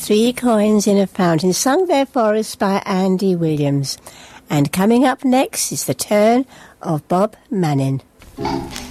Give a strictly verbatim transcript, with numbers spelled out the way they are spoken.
Three Coins in a Fountain, sung there for us by Andy Williams. And coming up next is the turn of Bob Manning.